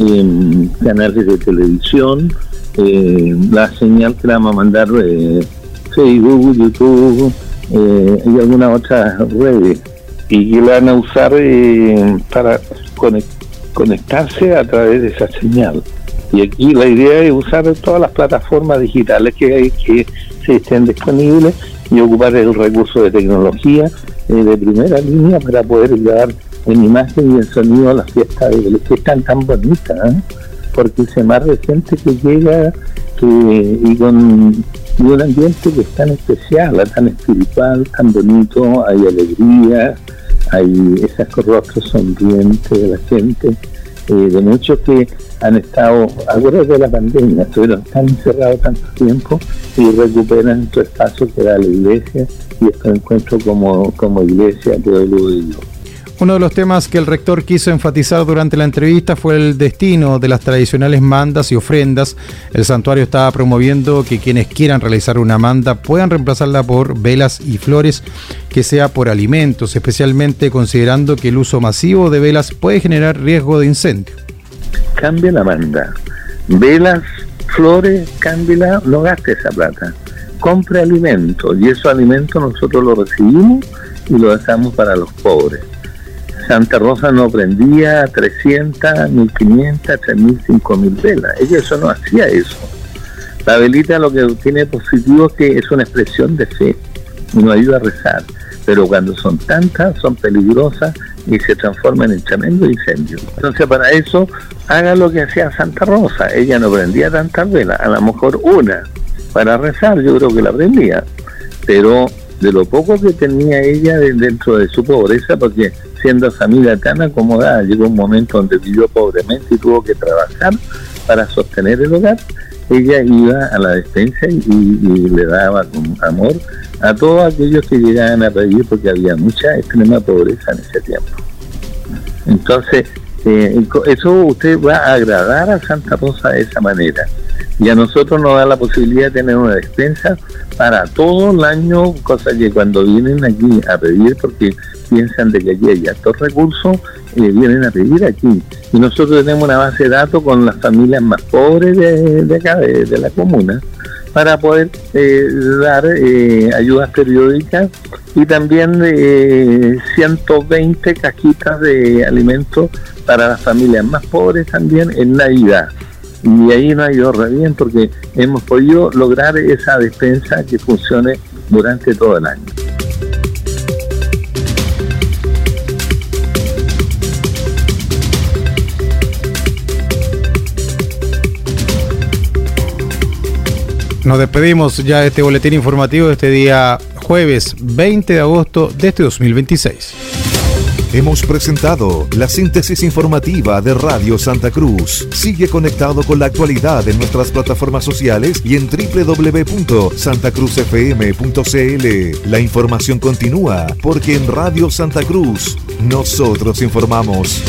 eh, canales de televisión, eh, la señal que la vamos a mandar eh, Facebook, YouTube eh, y algunas otras redes, y que la van a usar eh, para conect- conectarse a través de esa señal. Y aquí la idea es usar todas las plataformas digitales que hay, que se estén disponibles, y ocupar el recurso de tecnología eh, de primera línea para poder llevar en imagen y en sonido a las fiestas de Belén, que están tan bonitas, ¿eh? Porque se más de gente que llega que, y con y un ambiente que es tan especial, tan espiritual, tan bonito, hay alegría, hay esos rostros sonrientes de la gente, eh, de muchos que han estado, ahora de la pandemia, estuvieron tan encerrados tanto tiempo y recuperan su espacio que da la iglesia y estos encuentros como, como iglesia, pueblo de Dios. Uno de los temas que el rector quiso enfatizar durante la entrevista fue el destino de las tradicionales mandas y ofrendas. El santuario estaba promoviendo que quienes quieran realizar una manda puedan reemplazarla por velas y flores, que sea por alimentos, especialmente considerando que el uso masivo de velas puede generar riesgo de incendio. Cambia la manda, velas, flores, cámbiala, no gaste esa plata, compre alimentos, y esos alimentos nosotros los recibimos y los dejamos para los pobres. Santa Rosa no prendía trescientas, mil quinientas, tres mil, cinco mil velas. Ella eso no hacía eso. La velita lo que tiene positivo es que es una expresión de fe y nos ayuda a rezar. Pero cuando son tantas, son peligrosas y se transforman en tremendo incendio. Entonces, para eso, haga lo que hacía Santa Rosa. Ella no prendía tantas velas, a lo mejor una. Para rezar yo creo que la prendía. Pero de lo poco que tenía ella dentro de su pobreza, porque siendo familia tan acomodada, llegó un momento donde vivió pobremente y tuvo que trabajar para sostener el hogar, ella iba a la despensa y, y le daba con amor a todos aquellos que llegaban a pedir, porque había mucha extrema pobreza en ese tiempo. Entonces, eh, eso usted va a agradar a Santa Rosa de esa manera. y a nosotros nos da la posibilidad de tener una despensa para todo el año, cosa que cuando vienen aquí a pedir, porque piensan de que aquí hay altos recursos, eh, vienen a pedir aquí. Y nosotros tenemos una base de datos con las familias más pobres de, de acá, de, de la comuna, para poder eh, dar eh, ayudas periódicas y también eh, ciento veinte cajitas de alimentos para las familias más pobres también en Navidad. Y ahí nos ha ido re bien porque hemos podido lograr esa despensa que funcione durante todo el año. Nos despedimos ya de este boletín informativo de este día jueves veinte de agosto de este dos mil veintiséis. Hemos presentado la síntesis informativa de Radio Santa Cruz. Sigue conectado con la actualidad en nuestras plataformas sociales y en doble u doble u doble u punto santa cruz f m punto c l. La información continúa porque en Radio Santa Cruz nosotros informamos.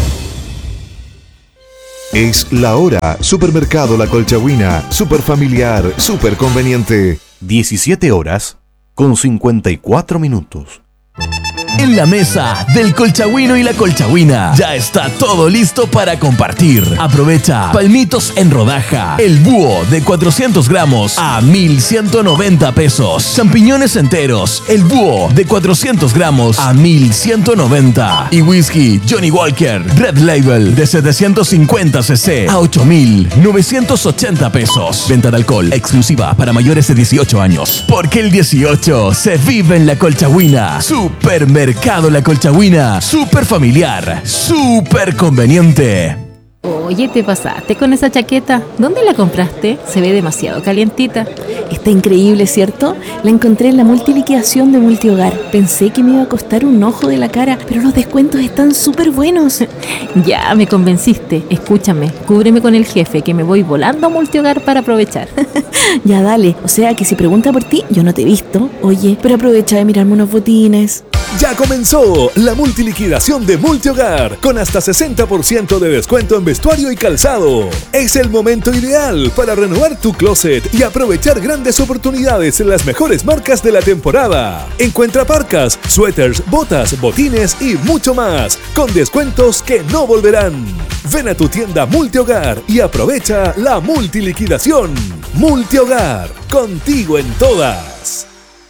Es la hora. Supermercado La Colchagüina. Super familiar, super conveniente. diecisiete horas con cincuenta y cuatro minutos. En la mesa del Colchagüino y la Colchagüina ya está todo listo para compartir. Aprovecha palmitos en rodaja, el búho de cuatrocientos gramos a mil ciento noventa pesos. Champiñones enteros, el búho de cuatrocientos gramos a mil ciento noventa. Y whisky Johnny Walker Red Label de setecientos cincuenta centilitros a ocho mil novecientos ochenta pesos. Venta de alcohol exclusiva para mayores de dieciocho años. Porque el dieciocho se vive en la Colchagüina. Supermercado Mercado La Colchagüina, súper familiar, súper conveniente. Oye, te pasaste con esa chaqueta. ¿Dónde la compraste? Se ve demasiado calientita. Está increíble, ¿cierto? La encontré en la multiliquidación de Multihogar. Pensé que me iba a costar un ojo de la cara, pero los descuentos están súper buenos. Ya, me convenciste. Escúchame, cúbreme con el jefe, que me voy volando a Multihogar para aprovechar. Ya, dale. O sea, que si pregunta por ti, yo no te he visto. Oye, pero aprovecha de mirarme unos botines. Ya comenzó la multiliquidación de Multihogar con hasta sesenta por ciento de descuento en vestuario y calzado. Es el momento ideal para renovar tu closet y aprovechar grandes oportunidades en las mejores marcas de la temporada. Encuentra parcas, suéteres, botas, botines y mucho más con descuentos que no volverán. Ven a tu tienda Multihogar y aprovecha la multiliquidación. Multihogar, contigo en todas.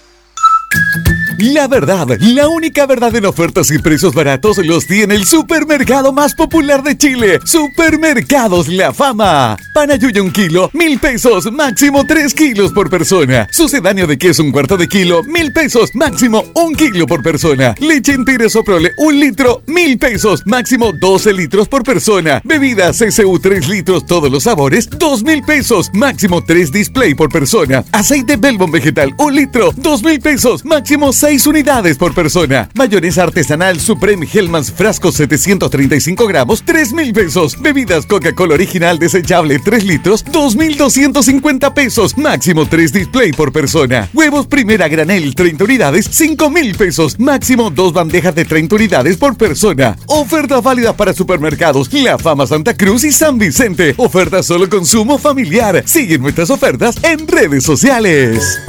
La verdad, la única verdad en ofertas y precios baratos los tiene el supermercado más popular de Chile, Supermercados La Fama. Panayuya un kilo, mil pesos, máximo tres kilos por persona. Sucedáneo de queso un cuarto de kilo, mil pesos, máximo un kilo por persona. Leche entera Soprole, un litro, mil pesos, máximo doce litros por persona. Bebidas C C U tres litros, todos los sabores, dos mil pesos, máximo tres display por persona. Aceite Belbon vegetal, un litro, dos mil pesos, máximo seis unidades por persona. Mayonesa artesanal Supreme Hellmann's frasco setecientos treinta y cinco gramos, tres mil pesos. Bebidas Coca-Cola original desechable tres litros, dos mil doscientos cincuenta pesos, máximo tres display por persona. Huevos Primera Granel treinta unidades, cinco mil pesos, máximo dos bandejas de treinta unidades por persona. Oferta válida para supermercados La Fama Santa Cruz y San Vicente. Oferta solo consumo familiar. Sigue nuestras ofertas en redes sociales.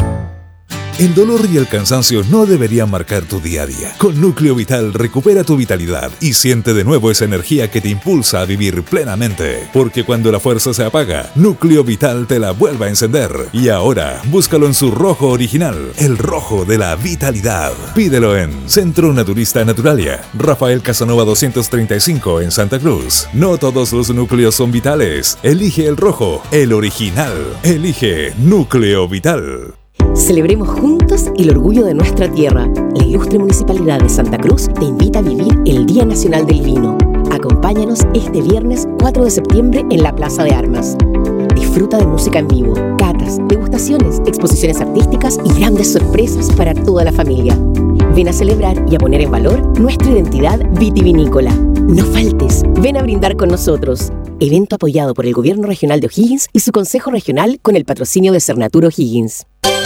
El dolor y el cansancio no deberían marcar tu día a día. Con Núcleo Vital recupera tu vitalidad y siente de nuevo esa energía que te impulsa a vivir plenamente. Porque cuando la fuerza se apaga, Núcleo Vital te la vuelve a encender. Y ahora, búscalo en su rojo original, el rojo de la vitalidad. Pídelo en Centro Naturista Naturalia, Rafael Casanova doscientos treinta y cinco en Santa Cruz. No todos los núcleos son vitales. Elige el rojo, el original. Elige Núcleo Vital. Celebremos juntos el orgullo de nuestra tierra. La ilustre Municipalidad de Santa Cruz te invita a vivir el Día Nacional del Vino. Acompáñanos este viernes cuatro de septiembre en la Plaza de Armas. Disfruta de música en vivo, catas, degustaciones, exposiciones artísticas y grandes sorpresas para toda la familia. Ven a celebrar y a poner en valor nuestra identidad vitivinícola. No faltes, ven a brindar con nosotros. Evento apoyado por el Gobierno Regional de O'Higgins y su Consejo Regional con el patrocinio de Cernatur O'Higgins.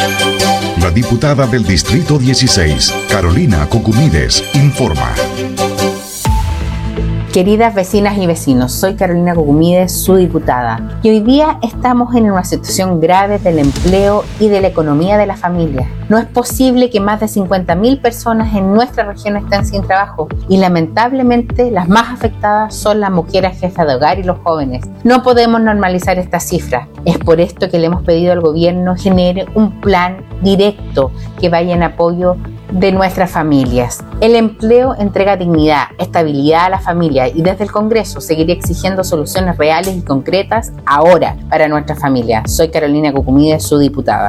La diputada del Distrito dieciséis, Carolina Cocumides, informa. Queridas vecinas y vecinos, soy Carolina Cucumides, su diputada, y hoy día estamos en una situación grave del empleo y de la economía de la familia. No es posible que más de cincuenta mil personas en nuestra región estén sin trabajo y lamentablemente las más afectadas son las mujeres jefas de hogar y los jóvenes. No podemos normalizar esta cifra. Es por esto que le hemos pedido al gobierno genere un plan directo que vaya en apoyo de nuestras familias. El empleo entrega dignidad, estabilidad a la familia y desde el Congreso seguiré exigiendo soluciones reales y concretas ahora para nuestra familia. Soy Carolina Cucumides, su diputada.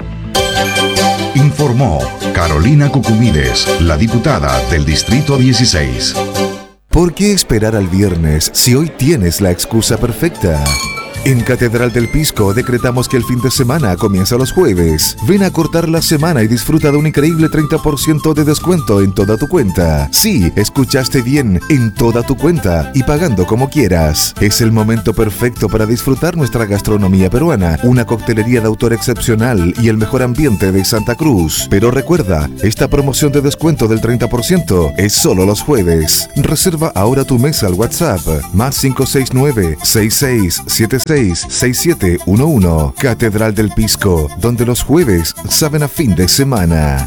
Informó Carolina Cucumides, la diputada del Distrito dieciséis. ¿Por qué esperar al viernes si hoy tienes la excusa perfecta? En Catedral del Pisco decretamos que el fin de semana comienza los jueves. Ven a cortar la semana y disfruta de un increíble treinta por ciento de descuento en toda tu cuenta. Sí, escuchaste bien, en toda tu cuenta y pagando como quieras. Es el momento perfecto para disfrutar nuestra gastronomía peruana, una coctelería de autor excepcional y el mejor ambiente de Santa Cruz. Pero recuerda, esta promoción de descuento del treinta por ciento es solo los jueves. Reserva ahora tu mesa al WhatsApp más cinco seis nueve, seis seis siete seis seis siete uno uno. Catedral del Pisco, donde los jueves saben a fin de semana.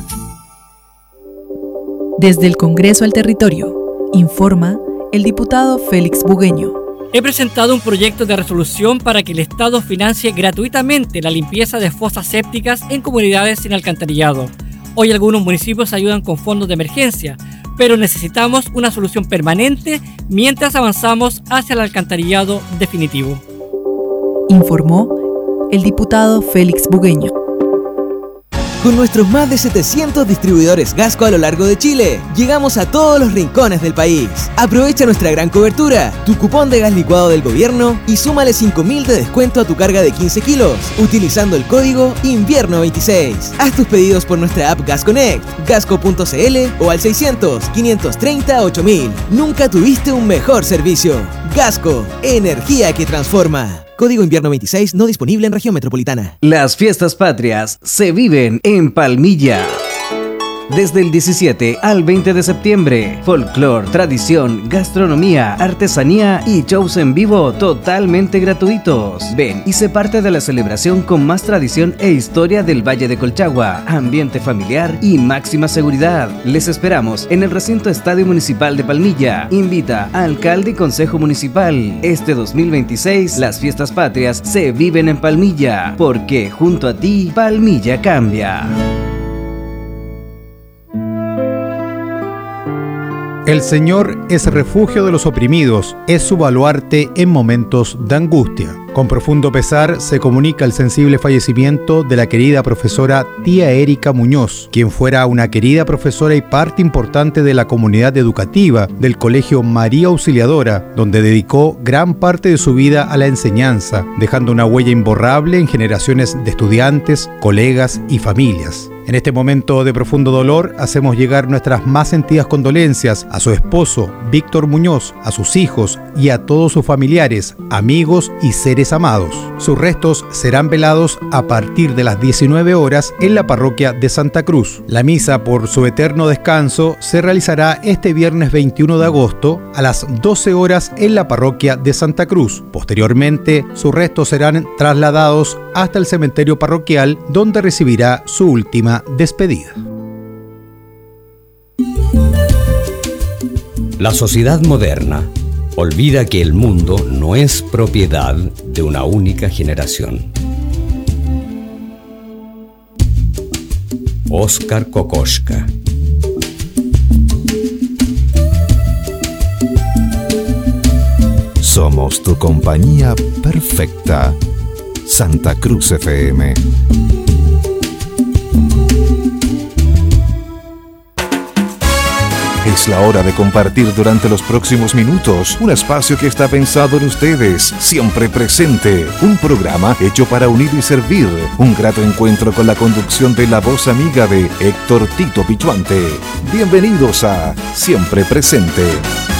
Desde el Congreso al Territorio, informa el diputado Félix Bugueño. He presentado un proyecto de resolución para que el Estado financie gratuitamente la limpieza de fosas sépticas en comunidades sin alcantarillado. Hoy algunos municipios ayudan con fondos de emergencia, pero necesitamos una solución permanente mientras avanzamos hacia el alcantarillado definitivo. Informó el diputado Félix Bugueño. Con nuestros más de setecientos distribuidores Gasco a lo largo de Chile, llegamos a todos los rincones del país. Aprovecha nuestra gran cobertura, tu cupón de gas licuado del gobierno y súmale cinco mil de descuento a tu carga de quince kilos, utilizando el código invierno veintiséis. Haz tus pedidos por nuestra app Gas Connect, gasco punto c l o al seiscientos, quinientos treinta, ocho mil. Nunca tuviste un mejor servicio. Gasco, energía que transforma. Código invierno veintiséis no disponible en región metropolitana. Las fiestas patrias se viven en Palmilla. Desde el diecisiete al veinte de septiembre, folclor, tradición, gastronomía, artesanía y shows en vivo totalmente gratuitos. Ven y sé parte de la celebración con más tradición e historia del Valle de Colchagua, ambiente familiar y máxima seguridad. Les esperamos en el recinto Estadio Municipal de Palmilla. Invita a alcalde y consejo municipal. Este dos mil veintiséis, las fiestas patrias se viven en Palmilla, porque junto a ti, Palmilla cambia. El Señor es refugio de los oprimidos, es su baluarte en momentos de angustia. Con profundo pesar se comunica el sensible fallecimiento de la querida profesora tía Erika Muñoz, quien fuera una querida profesora y parte importante de la comunidad educativa del Colegio María Auxiliadora, donde dedicó gran parte de su vida a la enseñanza, dejando una huella imborrable en generaciones de estudiantes, colegas y familias. En este momento de profundo dolor, hacemos llegar nuestras más sentidas condolencias a su esposo, Víctor Muñoz, a sus hijos y a todos sus familiares, amigos y seres amados. Sus restos serán velados a partir de las diecinueve horas en la parroquia de Santa Cruz. La misa por su eterno descanso se realizará este viernes veintiuno de agosto a las doce horas en la parroquia de Santa Cruz. Posteriormente, sus restos serán trasladados hasta el cementerio parroquial, donde recibirá su última despedida. La sociedad moderna olvida que el mundo no es propiedad de una única generación. Óscar Kokoschka. Somos tu compañía perfecta. Santa Cruz F M. Es la hora de compartir durante los próximos minutos un espacio que está pensado en ustedes, siempre presente. Un programa hecho para unir y servir. Un grato encuentro con la conducción de la voz amiga de Héctor Tito Pichuante. Bienvenidos a Siempre Presente.